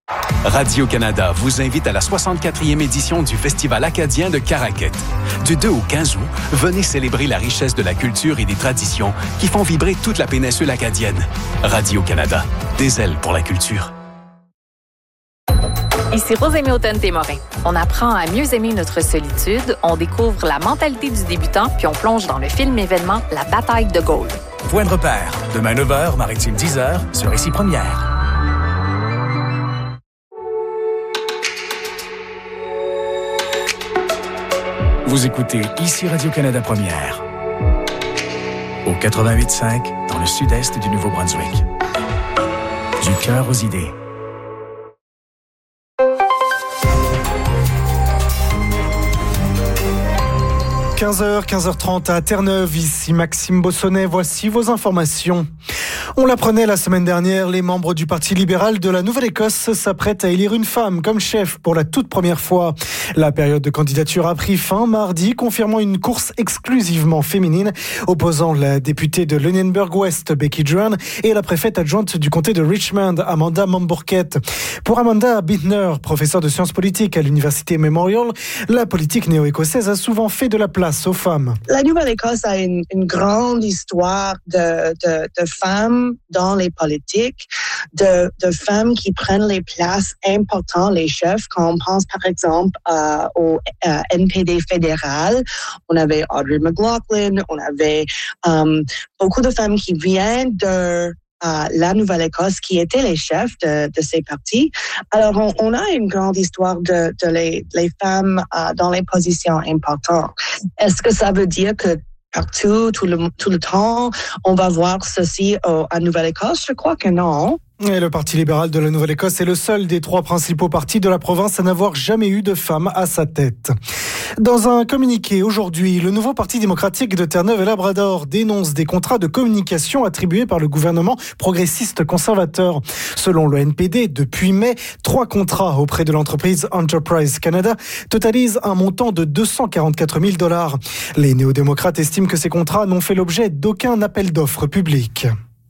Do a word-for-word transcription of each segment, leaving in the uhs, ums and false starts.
Radio-Canada vous invite à la soixante-quatrième édition du Festival acadien de Caraquet. Du deux au quinze août, venez célébrer la richesse de la culture et des traditions qui font vibrer toute la péninsule acadienne. Radio-Canada, des ailes pour la culture. Ici Rosémie Automne-Témorin. On apprend à mieux aimer notre solitude, on découvre la mentalité du débutant, puis on plonge dans le film événement La bataille de Gaulle. Point de repère, demain neuf heures, Maritime dix heures, sur Ici Première. Vous écoutez Ici Radio-Canada Première. Au quatre-vingt-huit cinq, dans le sud-est du Nouveau-Brunswick. Du cœur aux idées. quinze heures, quinze heures trente à Terre-Neuve, ici Maxime Bossonnet, voici vos informations. On l'apprenait la semaine dernière, les membres du Parti libéral de la Nouvelle-Écosse s'apprêtent à élire une femme comme chef pour la toute première fois. La période de candidature a pris fin mardi, confirmant une course exclusivement féminine, opposant la députée de Lunenburg-Ouest, Becky Duran, et la préfète adjointe du comté de Richmond, Amanda Mambourquette. Pour Amanda Bittner, professeure de sciences politiques à l'Université Memorial, la politique néo-écossaise a souvent fait de la place aux femmes. La Nouvelle-Écosse a une, une grande histoire de, de, de femmes dans les politiques, de, de femmes qui prennent les places importantes, les chefs. Quand on pense par exemple euh, au euh, N P D fédéral, on avait Audrey McLaughlin, on avait euh, beaucoup de femmes qui viennent de Euh, la Nouvelle-Écosse, qui étaient les chefs de, de ces partis. Alors, on, on a une grande histoire de, de les, les femmes euh, dans les positions importantes. Est-ce que ça veut dire que partout, tout le, tout le temps, on va voir ceci au, à Nouvelle-Écosse? Je crois que non. Et le Parti libéral de la Nouvelle-Écosse est le seul des trois principaux partis de la province à n'avoir jamais eu de femme à sa tête. Dans un communiqué aujourd'hui, le nouveau Parti démocratique de Terre-Neuve et Labrador dénonce des contrats de communication attribués par le gouvernement progressiste conservateur. Selon le N P D, depuis mai, trois contrats auprès de l'entreprise Enterprise Canada totalisent un montant de deux cent quarante-quatre mille dollars. Les néo-démocrates estiment que ces contrats n'ont fait l'objet d'aucun appel d'offres public.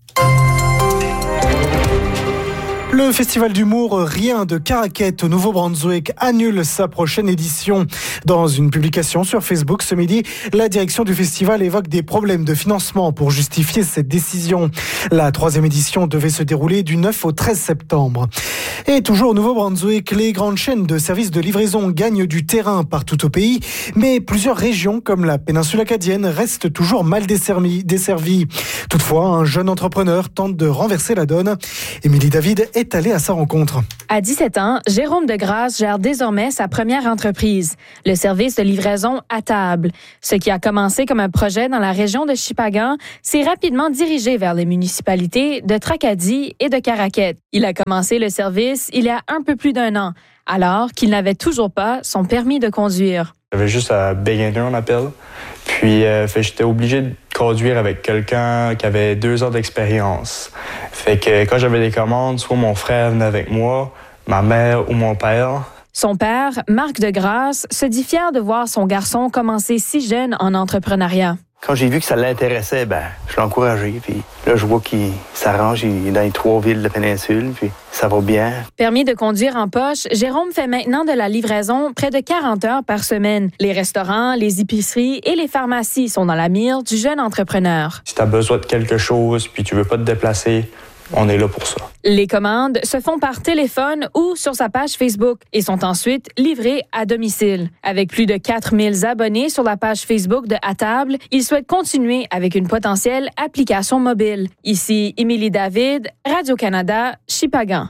Le festival d'humour Rien de Caraquet au Nouveau-Brunswick annule sa prochaine édition. Dans une publication sur Facebook ce midi, la direction du festival évoque des problèmes de financement pour justifier cette décision. La troisième édition devait se dérouler du neuf au treize septembre. Et toujours au Nouveau-Brunswick, les grandes chaînes de services de livraison gagnent du terrain partout au pays, mais plusieurs régions comme la péninsule acadienne restent toujours mal desservies. Toutefois, un jeune entrepreneur tente de renverser la donne. Émilie David est allée à sa rencontre. À dix-sept ans, Jérôme Degrasse gère désormais sa première entreprise, le service de livraison à table. Ce qui a commencé comme un projet dans la région de Shippagan s'est rapidement dirigé vers les municipalités de Tracadie et de Caraquet. Il a commencé le service il y a un peu plus d'un an, alors qu'il n'avait toujours pas son permis de conduire. J'avais juste un beginner, on appelle. Puis, euh, fait, j'étais obligé de conduire avec quelqu'un qui avait deux ans d'expérience. Fait que quand j'avais des commandes, soit mon frère venait avec moi, ma mère ou mon père. Son père, Marc Degrasse, se dit fier de voir son garçon commencer si jeune en entrepreneuriat. Quand j'ai vu que ça l'intéressait, ben, je l'ai encouragé. Puis là, je vois qu'il s'arrange, il est dans les trois villes de la péninsule, puis ça va bien. Permis de conduire en poche, Jérôme fait maintenant de la livraison près de quarante heures par semaine. Les restaurants, les épiceries et les pharmacies sont dans la mire du jeune entrepreneur. Si tu as besoin de quelque chose, puis tu veux pas te déplacer, on est là pour ça. Les commandes se font par téléphone ou sur sa page Facebook et sont ensuite livrées à domicile. Avec plus de quatre mille abonnés sur la page Facebook de À table, il souhaite continuer avec une potentielle application mobile. Ici, Émilie David, Radio-Canada, Shippagan.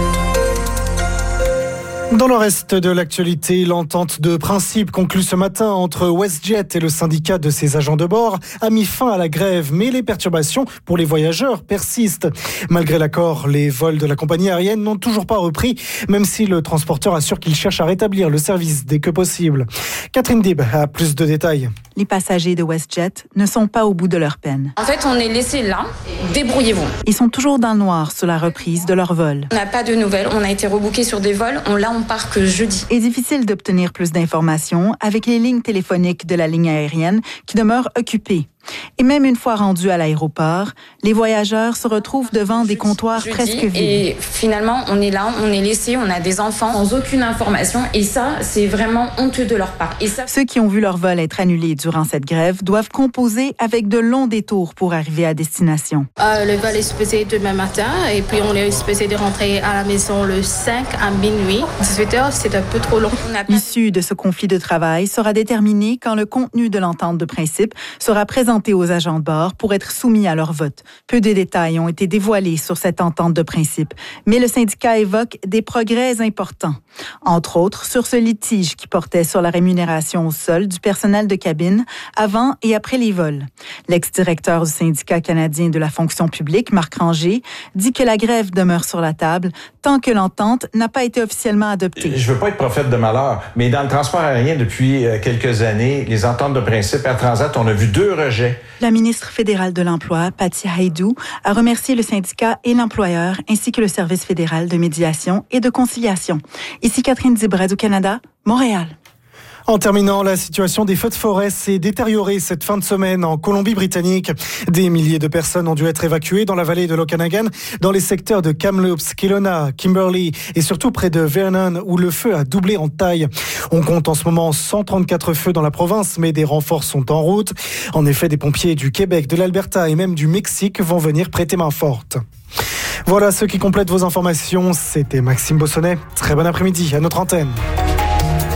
Dans le reste de l'actualité, l'entente de principe conclue ce matin entre WestJet et le syndicat de ses agents de bord a mis fin à la grève, mais les perturbations pour les voyageurs persistent. Malgré l'accord, les vols de la compagnie aérienne n'ont toujours pas repris, même si le transporteur assure qu'il cherche à rétablir le service dès que possible. Catherine Dib a plus de détails. Les passagers de WestJet ne sont pas au bout de leur peine. En fait, on est laissés là. Débrouillez-vous. Ils sont toujours dans le noir sur la reprise de leur vol. On n'a pas de nouvelles. On a été rebookés sur des vols. On, là, on part que jeudi. Il est difficile d'obtenir plus d'informations avec les lignes téléphoniques de la ligne aérienne qui demeurent occupées. Et même une fois rendus à l'aéroport, les voyageurs se retrouvent devant des comptoirs Jeudi, presque vides. Et finalement, on est là, on est laissé, on a des enfants sans aucune information. Et ça, c'est vraiment honteux de leur part. Et ça... Ceux qui ont vu leur vol être annulé durant cette grève doivent composer avec de longs détours pour arriver à destination. Euh, le vol est supposé demain matin et puis on est supposé de rentrer à la maison le cinq à minuit. dix-huit heures, c'est un peu trop long. L'issue de ce conflit de travail sera déterminée quand le contenu de l'entente de principe sera présenté aux agents de bord pour être soumis à leur vote. Peu de détails ont été dévoilés sur cette entente de principe, mais le syndicat évoque des progrès importants. Entre autres, sur ce litige qui portait sur la rémunération au sol du personnel de cabine avant et après les vols. L'ex-directeur du syndicat canadien de la fonction publique, Marc Ranger, dit que la grève demeure sur la table tant que l'entente n'a pas été officiellement adoptée. Je veux pas être prophète de malheur, mais dans le transport aérien depuis quelques années, les ententes de principe Air Transat, on a vu deux rejets. La ministre fédérale de l'Emploi, Patty Haidou, a remercié le syndicat et l'employeur, ainsi que le service fédéral de médiation et de conciliation. Ici Catherine Dib, Radio-Canada, Montréal. En terminant, la situation des feux de forêt s'est détériorée cette fin de semaine en Colombie-Britannique. Des milliers de personnes ont dû être évacuées dans la vallée de l'Okanagan, dans les secteurs de Kamloops, Kelowna, Kimberley et surtout près de Vernon où le feu a doublé en taille. On compte en ce moment cent trente-quatre feux dans la province, mais des renforts sont en route. En effet, des pompiers du Québec, de l'Alberta et même du Mexique vont venir prêter main forte. Voilà ce qui complète vos informations. C'était Maxime Bossonnet. Très bon après-midi à notre antenne.